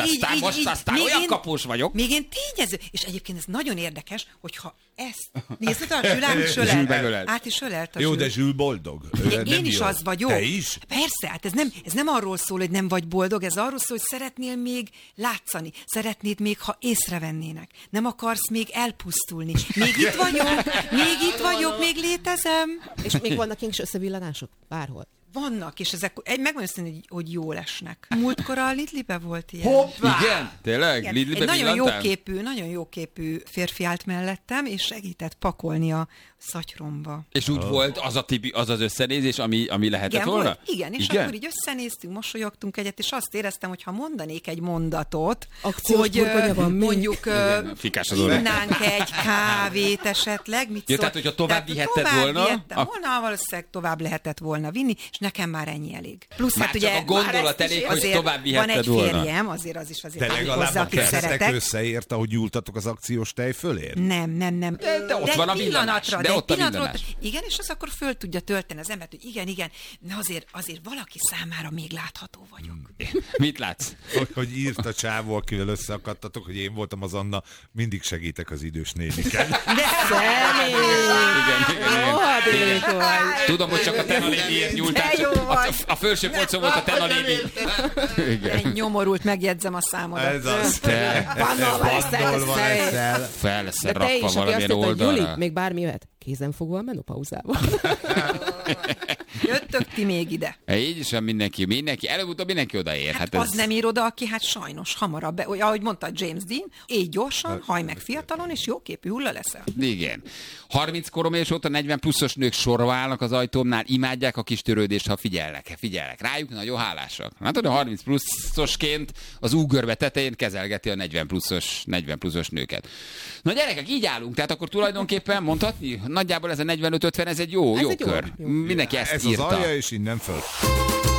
aztán olyan kapós vagyok. Még én tényező. És egyébként ez nagyon érdekes, hogyha ezt nézd, a Zsülán is ölelt. Át is ölelt a Jó, Zsül. de Zsül boldog. Én is az vagyok. Te is? Persze, hát ez nem arról szól, hogy nem vagy boldog, ez arról szól, hogy szeretnél még látszani, szeretnéd még, ha észrevennének. Nem akarsz még elpusztulni. Még itt vagyok, még létezem. És még vannak kis összevillanások? Bárhol. Vannak, és ezek megmondom őszintén, hogy jól esnek. Múltkor a Lidlibe volt ilyen. Hoppá! Igen? Tényleg? Igen. Lidlibe Egy villantál? nagyon jóképű férfi állt mellettem, és segített pakolni a szatyromba. És úgy volt az az összenézés, ami lehetett volna? Volt. Igen, és akkor így összenéztünk, mosolyogtunk egyet, és azt éreztem, hogy ha mondanék egy mondatot, hogy mondjuk innánk egy kávét esetleg, mit szól? Tehát, hogyha tovább vihetted volna? Valószínűleg tovább lehetett volna vinni, és nekem már ennyi elég. Plusz már hát csak ugye a gondolat elég, hogy tovább vihetted volna. Van egy férjem, azért az is de legalább a keztek összeért, ahogy nyúltatok az akciós tejfölért? Nem. De ott van a villanás. De ott a villanás. Igen, és az akkor föl tudja tölteni az embert, hogy igen, de azért valaki számára még látható vagyok. Mit látsz? Hogy írt a csávó, akivel összeakadtatok, hogy én voltam az Anna, mindig segítek az idős néniken. Igen. Tudom, hogy csak a Tena Léviért nyúltál. A felső polcon volt a Tena Lévi. Igen. Nyomorult, megjegyzem a számodat. Ez az. Bandolva leszel. Fel leszel rakva valamilyen oldalra. Juli, még bármi jöhet. Kézenfogva a menopauzába. Jöttök ti még ide. Így is van mindenki. Előbb-utóbb mindenki odaér. Hát az nem ír oda, aki hát sajnos hamarabb, ahogy mondta James Dean, így gyorsan, hajj meg fiatalon, és jóképű hulla leszel. Igen. 30 korom és óta 40 pluszos nők sorba állnak az ajtómnál, imádják a kis törődést, ha figyelnek rájuk, nagyon hálásak. Hát a 30 pluszosként az úgörbe tetején kezelgeti a 40 pluszos nőket. Na gyerekek, így állunk, tehát akkor tulajdonképpen mondhatni, nagyjából ez a 45-50, ez egy jó kör. Mindenki ezt ez írta. az alja, és innen föl.